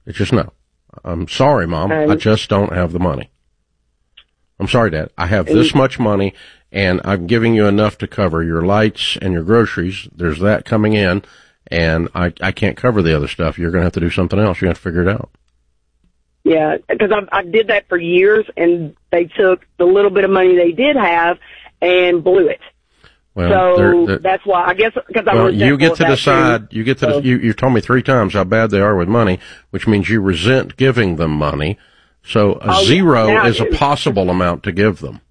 It's just no. I'm sorry, Mom. I just don't have the money. I'm sorry, Dad. I have this much money, and I'm giving you enough to cover your lights and your groceries. There's that coming in, and I can't cover the other stuff. You're going to have to do something else. You have to figure it out. Yeah, because I did that for years, and they took the little bit of money they did have and blew it. Well, so that's why, I guess, because I'm resentful. You get to decide. You've told me 3 times how bad they are with money, which means you resent giving them money. So zero is a possible amount to give them.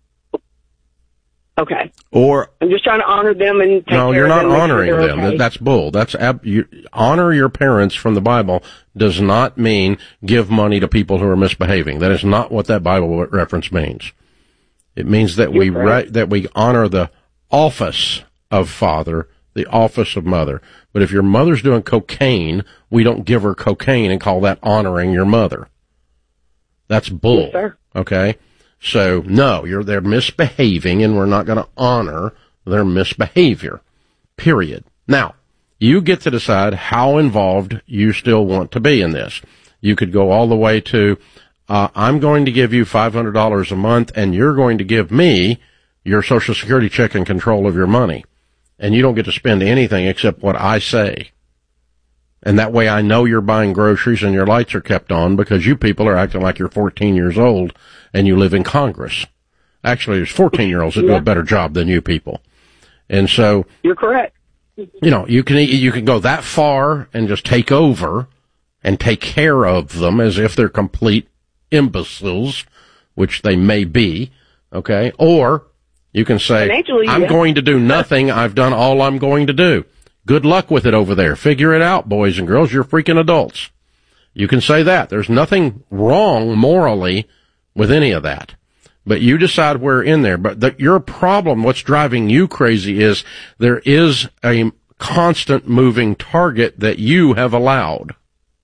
Okay. Or I'm just trying to honor them and take care of them. No, you're not honoring them. Okay. That's bull. Honor your parents from the Bible does not mean give money to people who are misbehaving. That is not what that Bible reference means. It means that we honor the office of father, the office of mother. But if your mother's doing cocaine, we don't give her cocaine and call that honoring your mother. That's bull. Yes, sir. Okay? So, no, they're misbehaving, and we're not going to honor their misbehavior. Period. Now, you get to decide how involved you still want to be in this. You could go all the way to, I'm going to give you $500 a month, and you're going to give me your Social Security check and control of your money. And you don't get to spend anything except what I say. And that way I know you're buying groceries and your lights are kept on, because you people are acting like you're 14 years old and you live in Congress. Actually, there's 14-year-olds that do a better job than you people. And so. You're correct. You can go that far and just take over and take care of them as if they're complete imbeciles, which they may be. Okay. Or you can say, I'm going to do nothing. I've done all I'm going to do. Good luck with it over there. Figure it out, boys and girls. You're freaking adults. You can say that. There's nothing wrong morally with any of that. But you decide where in there. But your problem, what's driving you crazy, is there is a constant moving target that you have allowed.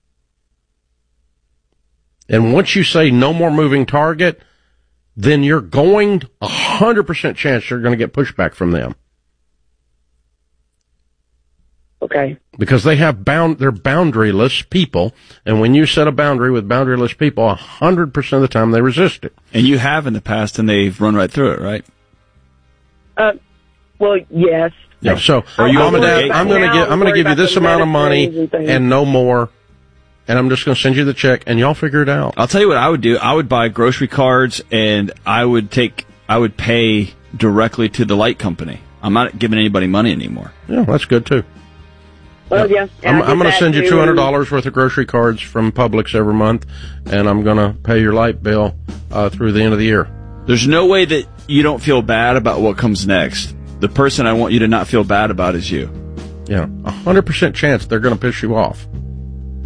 And once you say no more moving target, then you're going 100% chance you're going to get pushback from them. Okay. Because they're boundaryless people, and when you set a boundary with boundaryless people, 100% of the time they resist it. And you have in the past, and they've run right through it, right? Well, yes. Yeah. So, Mom and Dad, I'm going to give you this amount of money and no more, and I'm just going to send you the check, and y'all figure it out. I'll tell you what I would do. I would buy grocery cards, and I would pay directly to the light company. I'm not giving anybody money anymore. Yeah, that's good too. Well, yeah. I'm going to send you $200 worth of grocery cards from Publix every month, and I'm going to pay your light bill through the end of the year. There's no way that you don't feel bad about what comes next. The person I want you to not feel bad about is you. Yeah, 100% chance they're going to piss you off.